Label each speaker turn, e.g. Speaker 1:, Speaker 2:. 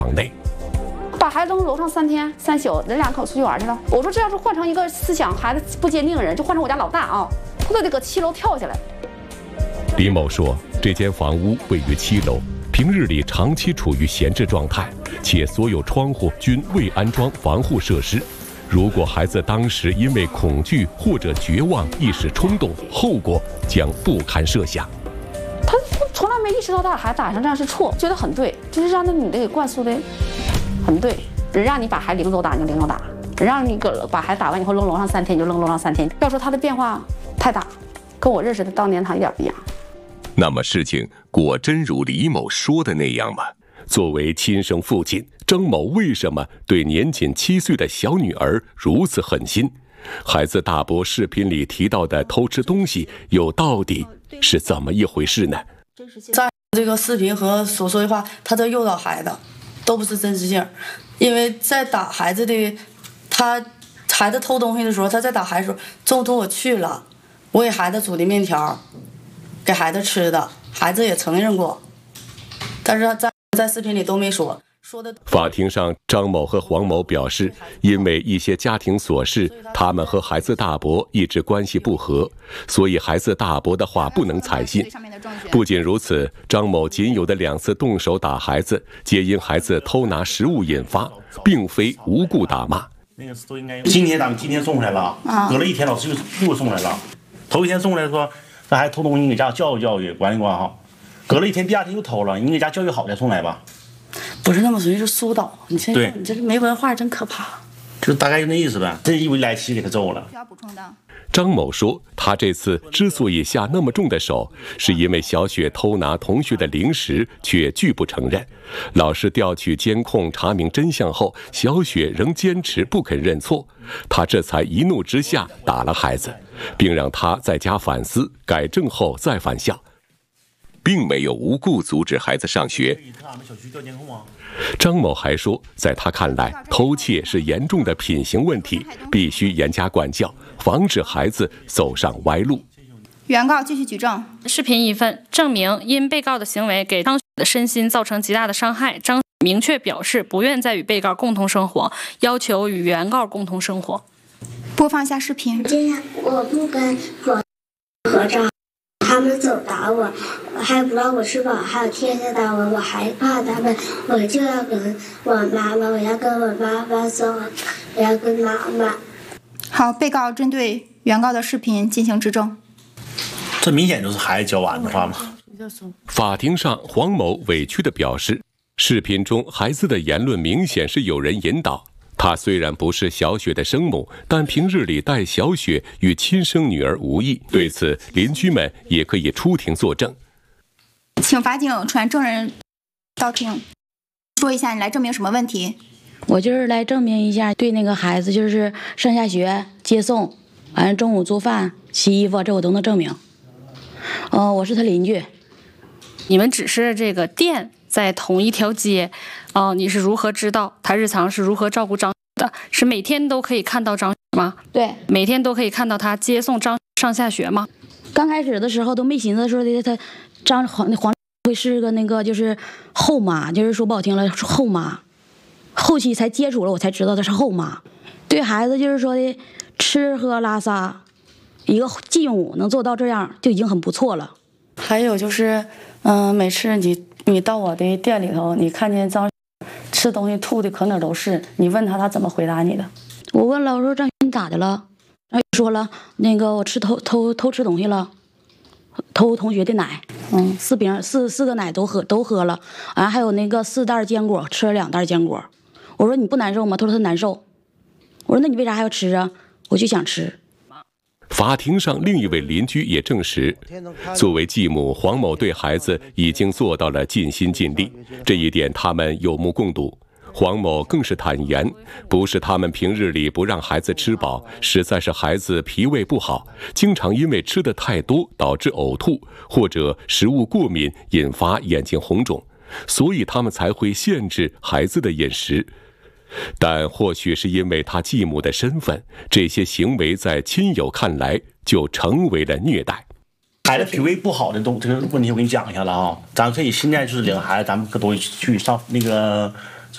Speaker 1: 房内。
Speaker 2: 把孩子扔楼上3天3宿，人2口出去玩去了。我说这要是换成一个思想孩子不坚定的人，就换成我家老大啊，他都得搁7楼跳下来。
Speaker 1: 李某说，这间房屋位于7楼，平日里长期处于闲置状态，且所有窗户均未安装防护设施。如果孩子当时因为恐惧或者绝望一时冲动，后果将不堪设想。
Speaker 2: 他从来没意识到把孩子打成这样是错，觉得很对，就是让那女的给灌输的很对。人让你把孩子领走打你就领走打，人让你把孩子打完以后扔楼上3天你就扔楼上3天。要说他的变化太大，跟我认识的当年他一点不一样。
Speaker 1: 那么事情果真如李某说的那样吗？作为亲生父亲，张某为什么对年仅7岁的小女儿如此狠心？孩子大伯视频里提到的偷吃东西，又到底是怎么一回事呢？
Speaker 3: 在这个视频和所说的话，他在诱导孩子，都不是真实性。因为在打孩子的，孩子偷东西的时候，他在打孩子的时候，中途我去了，我给孩子煮的面条，给孩子吃的，孩子也承认过，但是在视频里都没说。
Speaker 1: 法庭上，张某和黄某表示，因为一些家庭琐事，他们和孩子大伯一直关系不和，所以孩子大伯的话不能采信。不仅如此，张某仅有的2次动手打孩子，皆因孩子偷拿食物引发，并非无故打骂。
Speaker 4: 今天送回来了，隔了1天，老师又送来了。头1天送来说，那还偷东西，你给家教育教育，管理管好。隔了1天，第2天又偷了，你给家教育好再送来吧。
Speaker 3: 不是那么属于是疏导，你这没文化真可怕。
Speaker 4: 就大概就那意思呗，真以为来气给他揍了。
Speaker 1: 张某说，他这次之所以下那么重的手，是因为小雪偷拿同学的零食却拒不承认。老师调取监控查明真相后，小雪仍坚持不肯认错，他这才一怒之下打了孩子，并让他在家反思改正后再返校，并没有无故阻止孩子上学。张某还说，在他看来，偷窃是严重的品行问题，必须严加管教，防止孩子走上歪路。
Speaker 5: 原告继续举证。
Speaker 6: 视频一份证明，因被告的行为给张的身心造成极大的伤害，张明确表示不愿再与被告共同生活，要求与原告共同生活。
Speaker 5: 播放一下视频。
Speaker 7: 今天我不跟我合照，他们总打我，还不让我吃饱，还有天天打我，我害怕他们，我就要跟我妈妈，我要跟我妈妈说，我要跟妈妈。
Speaker 5: 好，被告针对原告的视频进行质证。
Speaker 4: 这明显就是孩子教完的话嘛。
Speaker 1: 法庭上，黄某委屈地表示，视频中孩子的言论明显是有人引导。他虽然不是小雪的生母，但平日里待小雪与亲生女儿无异。对此，邻居们也可以出庭作证。
Speaker 5: 请法警传证人到庭，说一下你来证明什么问题？
Speaker 8: 我就是来证明一下，对那个孩子就是上下学、接送，完了中午做饭、洗衣服，这我都能证明。我是他邻居。
Speaker 6: 你们只是这个店在同一条街，你是如何知道他日常是如何照顾张的？是每天都可以看到张吗？
Speaker 8: 对，
Speaker 6: 每天都可以看到他接送张上下学吗？
Speaker 8: 刚开始的时候都没寻思说的他张黄会是个那个就是后妈，就是说不好听了是后妈。后期才接触了，我才知道她是后妈。对孩子就是说的吃喝拉撒，一个继母能做到这样就已经很不错了。
Speaker 3: 还有就是，每次你到我的店里头，你看见张吃东西吐的可哪都是，你问他怎么回答你的？
Speaker 8: 我问了，我说张你咋的了？他说了，那个我偷吃东西了，偷同学的奶，四个奶都喝了，还有那个4袋坚果，吃了2袋坚果。我说你不难受吗？他说他难受。我说那你为啥还要吃啊？我就想吃。
Speaker 1: 法庭上，另一位邻居也证实，作为继母，黄某对孩子已经做到了尽心尽力，这一点他们有目共睹。黄某更是坦言，不是他们平日里不让孩子吃饱，实在是孩子脾胃不好，经常因为吃的太多导致呕吐，或者食物过敏引发眼睛红肿，所以他们才会限制孩子的饮食。但或许是因为他继母的身份，这些行为在亲友看来就成为了虐待。
Speaker 4: 孩子脾胃不好的这个问题我给你讲一下了啊，咱可以现在就是领孩子，咱们可都去上那个